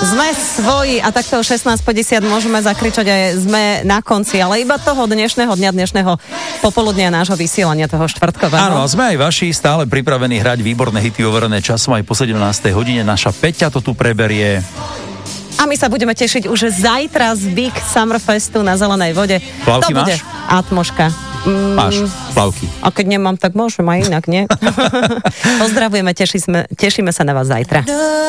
Sme svoji a takto o 16:50 môžeme zakričať aj sme na konci, ale iba toho dnešného popoludnia nášho vysielania, toho štvrtkového. Áno, a sme aj vaši stále pripravení hrať výborné hity overené časom aj po 17. hodine. Naša Peťa to tu preberie. A my sa budeme tešiť už zajtra z Big Summer Festu na Zelenej vode. Plavky to bude máš? Atmoška. Máš plavky. A keď nemám, tak môžem aj inak, nie? Pozdravujeme, tešíme sa na vás zajtra.